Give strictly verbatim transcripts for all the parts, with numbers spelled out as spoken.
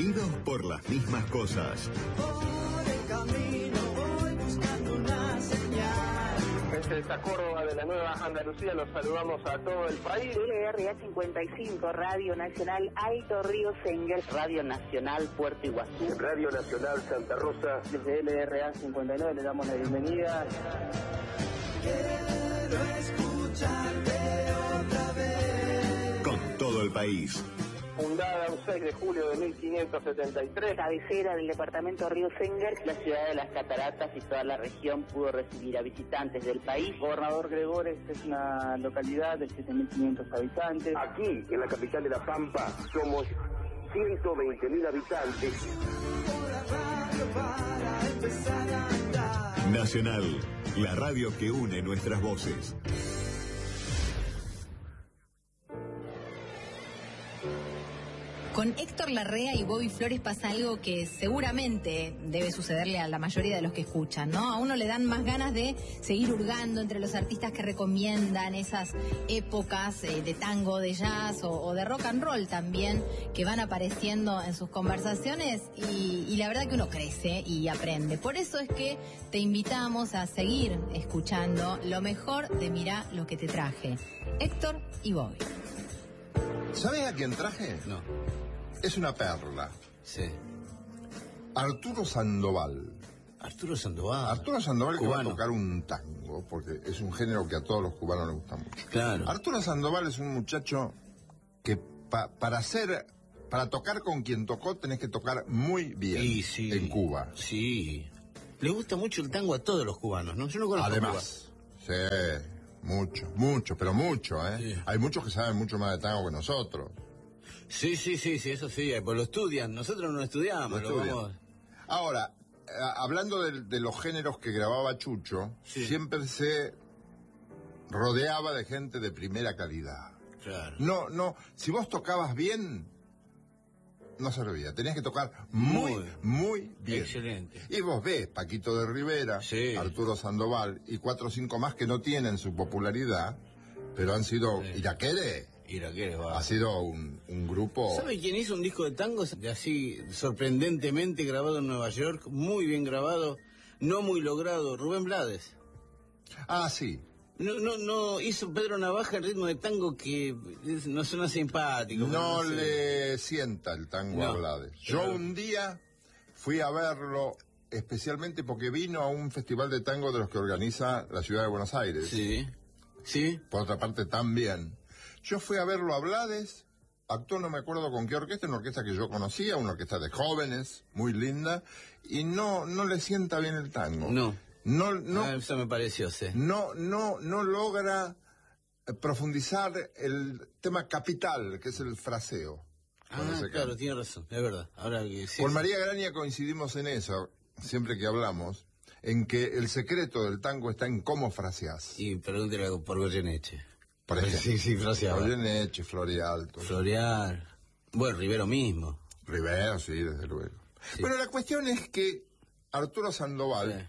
unidos por las mismas cosas. Por el camino voy buscando una señal. Desde esta Córdoba de la Nueva Andalucía los saludamos a todo el país. L R A cincuenta y cinco, Radio Nacional Alto Río Senguer, Radio Nacional Puerto Iguazú, Radio Nacional Santa Rosa. Desde L R A cincuenta y nueve le damos la bienvenida. Quiero escucharte otra vez. Con todo el país. Fundada un seis de julio de mil quinientos setenta y tres. Cabecera del departamento Río Senguer, la ciudad de las Cataratas y toda la región pudo recibir a visitantes del país. Gobernador Gregores es una localidad de siete mil quinientos habitantes. Aquí, en la capital de La Pampa, somos ciento veinte mil habitantes. Por la radio para empezar a andar. Nacional, la radio que une nuestras voces. Con Héctor Larrea y Bobby Flores pasa algo que seguramente debe sucederle a la mayoría de los que escuchan, ¿no? A uno le dan más ganas de seguir hurgando entre los artistas que recomiendan, esas épocas eh, de tango, de jazz o, o de rock and roll también, que van apareciendo en sus conversaciones y, y la verdad que uno crece y aprende. Por eso es que te invitamos a seguir escuchando lo mejor de Mirá lo que te traje. Héctor y Bobby. ¿Sabes a quién traje? No. Es una perla. Sí. Arturo Sandoval. Arturo Sandoval. Arturo Sandoval que va a Cubano. tocar un tango, porque es un género que a todos los cubanos les gusta mucho. Claro. Arturo Sandoval es un muchacho que pa- para hacer, para tocar con quien tocó tenés que tocar muy bien Sí, sí. en Cuba. Sí. Le gusta mucho el tango a todos los cubanos, ¿no? Yo no conozco Además, sí, mucho, mucho, pero mucho, ¿eh? Sí. Hay muchos que saben mucho más de tango que nosotros. Cuba. Sí, sí, sí, sí, eso sí, pues lo estudian. Nosotros no lo estudiamos, Lo lo estudian. vamos... Ahora, eh, hablando de, de los géneros que grababa Chucho, Sí. siempre se rodeaba de gente de primera calidad. Claro. No, no, si vos tocabas bien, no servía. Tenías que tocar muy, Muy. muy bien. Excelente. Y vos ves, Paquito de Rivera, Sí. Arturo Sandoval y cuatro o cinco más que no tienen su popularidad, pero han sido, Sí. Iraquere, Iraquere, va. ha sido un, un grupo... ¿Sabe quién hizo un disco de tangos de así sorprendentemente grabado en Nueva York? Muy bien grabado, no muy logrado. Rubén Blades. Ah, sí. No, no, no hizo Pedro Navaja el ritmo de tango que es- no suena simpático. No pero sé. le sienta el tango No. a Blades. Yo Pero- un día fui a verlo especialmente porque vino a un festival de tango de los que organiza la ciudad de Buenos Aires. Sí, sí. Por otra parte también. Yo fui a verlo a Blades, actuó no me acuerdo con qué orquesta, una orquesta que yo conocía, una orquesta de jóvenes, muy linda, y no, no le sienta bien el tango. No. No, no, Ah, eso me pareció, sí. no, no, no logra eh, profundizar el tema capital, que es el fraseo. cuando Ah, se claro, canta. tiene razón, es verdad. Ahora que sí. Con sí. María Graña coincidimos en eso, siempre que hablamos, en que el secreto del tango está en cómo fraseás. Y pregúntele algo por Goyeneche. Por ejemplo, Sí, sí, fraseaba. Goyeneche, Florialto, Florear. Bueno, Rivero mismo. Rivero, sí, desde luego. Sí. Pero la cuestión es que Arturo Sandoval,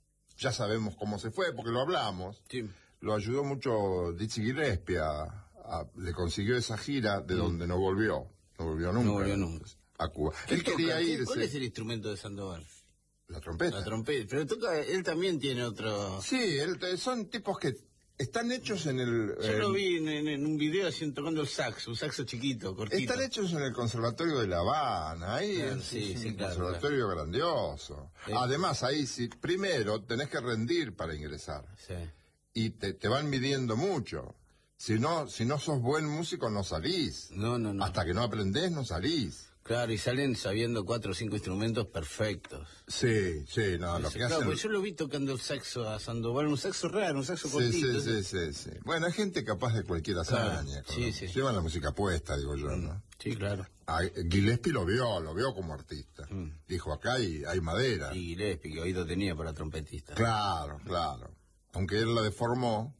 ya sabemos cómo se fue, porque lo hablamos, Sí. lo ayudó mucho Dizzy Gillespie, a- a- le consiguió esa gira de donde no volvió, no volvió nunca. No volvió nunca. A Cuba. ¿Qué Él quería toca? ¿Qué- irse. ¿Cuál es el instrumento de Sandoval? La trompeta. La trompeta. Pero toca, él también tiene otro... Sí, él- son tipos que están hechos en el... Yo eh, lo vi en, en- en un video haciendo tocando el saxo, un saxo chiquito, cortito. Están hechos en el Conservatorio de La Habana, ahí Claro, es, sí, es sí, un claro, conservatorio grandioso. Sí. Además, ahí sí, primero tenés que rendir para ingresar. Sí. Y te, te van midiendo mucho. Si no, si no sos buen músico, no salís. No, no, no. Hasta que no aprendés, no salís. Claro, y salen sabiendo cuatro o cinco instrumentos perfectos. Sí, sí, no, lo Sí, que claro, hacen... pues yo lo vi tocando el saxo a Sandoval, un saxo raro, un saxo Sí, cortito. sí, sí, sí, sí. Bueno, hay gente capaz de cualquier hazaña. Claro, con sí, la- sí. Llevan la música puesta, digo yo, ¿no? Sí, claro. A- Gillespie lo vio, lo vio como artista. Mm. Dijo, acá hay, hay madera. Y Gillespie, que oído tenía para trompetista. Claro, claro. Aunque él la deformó.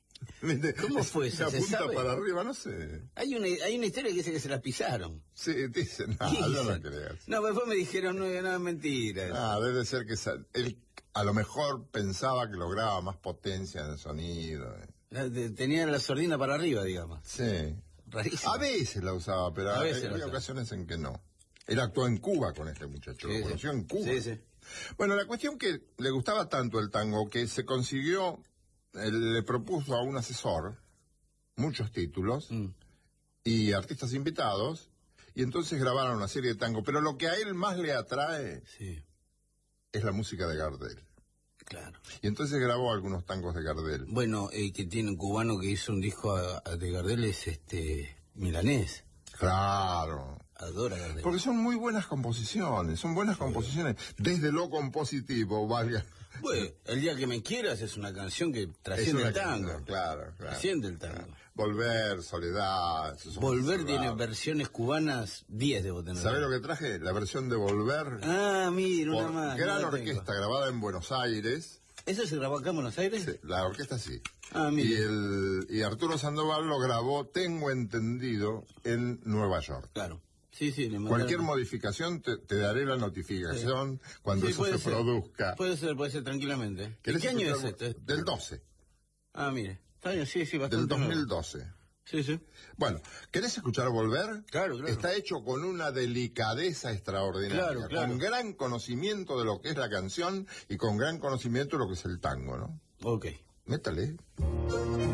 ¿Cómo fue eso? Se ¿Se apunta sabe? para arriba, no sé. Hay una, hay una historia que dice que se la pisaron. Sí, dicen, no, ¿Qué yo no dicen? creo. No, pero después me dijeron, no, no, es mentira. Ah, debe ser que sa- él a lo mejor pensaba que lograba más potencia en el sonido. eh. La- de- Tenía la sordina para arriba, digamos. Sí. Rarísimo. A veces la usaba, pero A hay- veces la había usaba. ocasiones en que no. Él actuó en Cuba con este muchacho, Sí, lo sí. conoció en Cuba. Sí, sí. Bueno, la cuestión que le gustaba tanto el tango que se consiguió, él le propuso a un asesor muchos títulos Mm. y artistas invitados, y entonces grabaron una serie de tango. Pero lo que a él más le atrae Sí, es la música de Gardel. claro. Y entonces grabó algunos tangos de Gardel. Bueno, el que tiene un cubano que hizo un disco a- a de Gardel es este Milanés. Claro. Adora Gardel. Porque son muy buenas composiciones, son buenas composiciones. Desde lo compositivo, vaya. Bueno, El día que me quieras es una canción que Es trasciende una el tango. canción, Claro, claro. Trasciende el tango. Claro. Volver, Soledad. esos son Volver tiene cerrados. versiones cubanas, diez debo tener. ¿Sabés lo que traje? La versión de Volver. Ah, mira, una por más. gran no la tengo. orquesta grabada en Buenos Aires. ¿Eso se grabó acá en Buenos Aires? Sí, la orquesta sí. Ah, Y, mire. el, y Arturo Sandoval lo grabó, tengo entendido, en Nueva York. Claro. Sí, sí, le mandaron. Cualquier modificación te, te daré la notificación cuando Sí, eso puede se ser. produzca. Puede ser, puede ser tranquilamente. ¿De ¿Querés qué año es escuchar- este? Del doce, Ah, mire. Está bien, sí, sí, bastante. del dos mil nuevo. doce. Sí, sí. Bueno, ¿querés escuchar Volver? Claro, claro. Está hecho con una delicadeza extraordinaria, Claro, claro. con gran conocimiento de lo que es la canción y con gran conocimiento de lo que es el tango, ¿no? Ok. Métale.